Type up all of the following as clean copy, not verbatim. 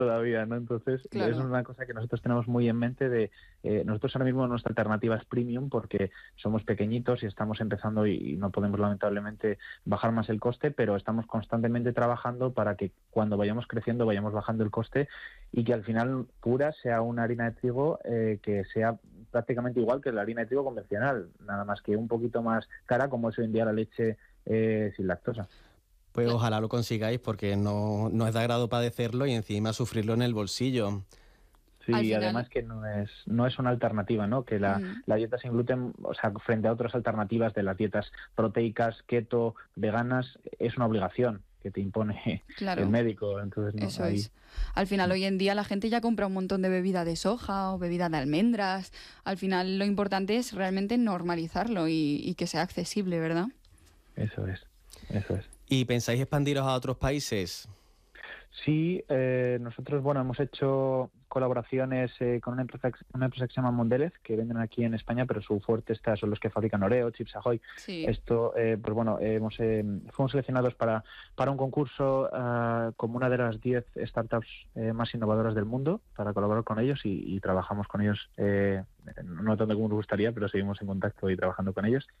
todavía, ¿no? Entonces, es Claro. una cosa que nosotros tenemos muy en mente de, nosotros ahora mismo nuestra alternativa es premium porque somos pequeñitos y estamos empezando y no podemos lamentablemente bajar más el coste, pero estamos constantemente trabajando para que cuando vayamos creciendo vayamos bajando el coste y que al final Pura sea una harina de trigo que sea prácticamente igual que la harina de trigo convencional, nada más que un poquito más cara como es hoy en día la leche sin lactosa. Pues ojalá lo consigáis porque no es de agrado padecerlo y encima sufrirlo en el bolsillo. Al Sí, final, además que no es una alternativa, ¿no? Que mm, la dieta sin gluten, o sea, frente a otras alternativas de las dietas proteicas, keto, veganas, es una obligación que te impone el claro, médico. Entonces, no, eso ahí. es. Al final, hoy en día la gente ya compra un montón de bebida de soja o bebida de almendras. Al final, lo importante es realmente normalizarlo y que sea accesible, ¿verdad? Eso es, eso es. ¿Y pensáis expandiros a otros países? Sí, nosotros, bueno, hemos hecho colaboraciones con una empresa que se llama Mondelez, que venden aquí en España, pero su fuerte son los que fabrican Oreo, Chips Ahoy. Sí. Esto, pues bueno, fuimos seleccionados para un concurso como una de las 10 startups más innovadoras del mundo para colaborar con ellos y trabajamos con ellos, no tanto como nos gustaría, pero seguimos en contacto y trabajando con ellos.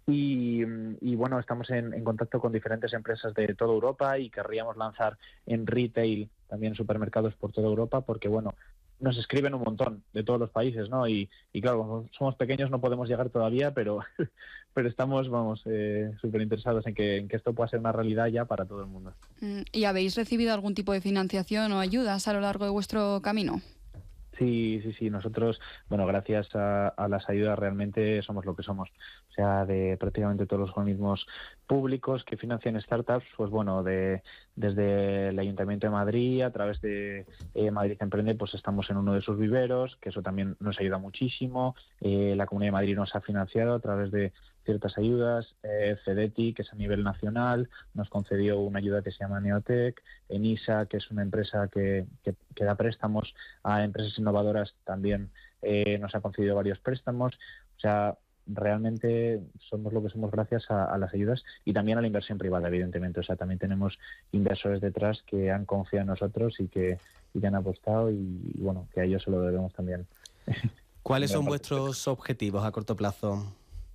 Y bueno, estamos en contacto con diferentes empresas de toda Europa y querríamos lanzar en retail también supermercados por toda Europa porque, bueno, nos escriben un montón de todos los países, ¿no? Y claro, como somos pequeños no podemos llegar todavía, pero, pero estamos, vamos, súper interesados en que esto pueda ser una realidad ya para todo el mundo. ¿Y habéis recibido algún tipo de financiación o ayudas a lo largo de vuestro camino? Sí, sí, sí. Nosotros, bueno, gracias a las ayudas realmente somos lo que somos. O sea, de prácticamente todos los organismos públicos que financian startups, pues bueno, desde el Ayuntamiento de Madrid, a través de Madrid Emprende, pues estamos en uno de sus viveros, que eso también nos ayuda muchísimo. La Comunidad de Madrid nos ha financiado a través de ciertas ayudas. Cedeti, que es a nivel nacional, nos concedió una ayuda que se llama Neotec. Enisa, que es una empresa que da préstamos a empresas innovadoras, también nos ha concedido varios préstamos. O sea, realmente somos lo que somos gracias a las ayudas y también a la inversión privada, evidentemente. O sea, también tenemos inversores detrás que han confiado en nosotros y que han apostado y bueno, que a ellos se lo debemos también. ¿Cuáles En gran son parte. vuestros objetivos a corto plazo?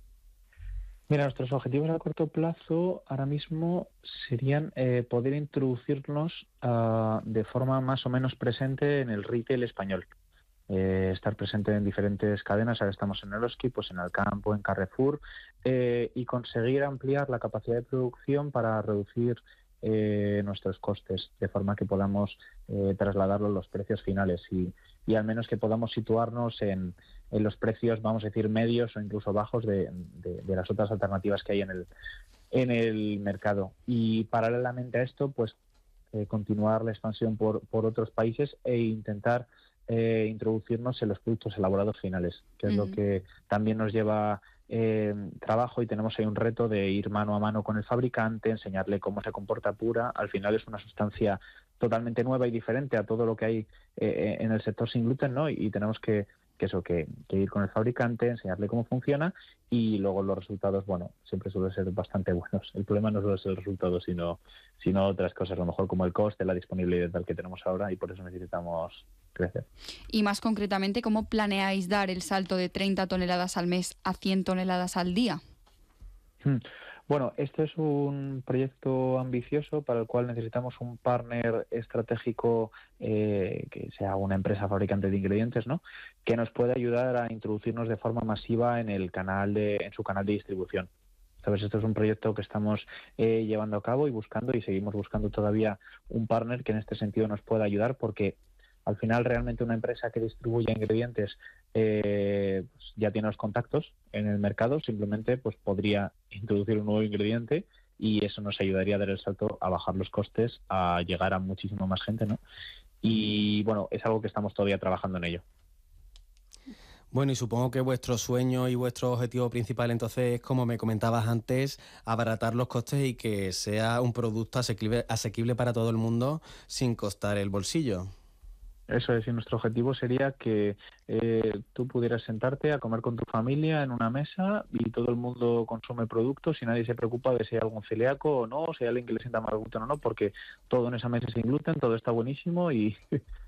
Mira, nuestros objetivos a corto plazo ahora mismo serían poder introducirnos de forma más o menos presente en el retail español. Estar presente en diferentes cadenas, ahora estamos en Eroski, pues en Alcampo, en Carrefour, y conseguir ampliar la capacidad de producción para reducir nuestros costes, de forma que podamos trasladarlo a los precios finales y al menos que podamos situarnos en los precios, vamos a decir, medios o incluso bajos de las otras alternativas que hay en el mercado. Y paralelamente a esto, pues continuar la expansión por otros países e intentar introducirnos en los productos elaborados finales, que es lo Ujú. que también nos lleva trabajo y tenemos ahí un reto de ir mano a mano con el fabricante, enseñarle cómo se comporta Pura. Al final es una sustancia totalmente nueva y diferente a todo lo que hay en el sector sin gluten, ¿no? Y tenemos que ir con el fabricante, enseñarle cómo funciona y luego los resultados, bueno, siempre suelen ser bastante buenos. El problema no suele ser el resultado, sino otras cosas, a lo mejor como el coste, la disponibilidad tal que tenemos ahora y por eso necesitamos crecer. Y más concretamente, ¿cómo planeáis dar el salto de 30 toneladas al mes a 100 toneladas al día? Hmm. Bueno, este es un proyecto ambicioso para el cual necesitamos un partner estratégico que sea una empresa fabricante de ingredientes, ¿no? Que nos pueda ayudar a introducirnos de forma masiva en su canal de distribución. ¿Sabes? Esto es un proyecto que estamos llevando a cabo y buscando y seguimos buscando todavía un partner que en este sentido nos pueda ayudar porque al final realmente una empresa que distribuye ingredientes pues ya tiene los contactos en el mercado, simplemente pues podría introducir un nuevo ingrediente y eso nos ayudaría a dar el salto a bajar los costes, a llegar a muchísimo más gente, ¿no? Y bueno, es algo que estamos todavía trabajando en ello. Bueno, y supongo que vuestro sueño y vuestro objetivo principal entonces es, como me comentabas antes, abaratar los costes y que sea un producto asequible para todo el mundo sin costar el bolsillo. Eso es, y nuestro objetivo sería que tú pudieras sentarte a comer con tu familia en una mesa y todo el mundo consume productos y nadie se preocupa de si hay algún celíaco o no, si hay alguien que le sienta mal gluten o no, porque todo en esa mesa es sin gluten, todo está buenísimo y,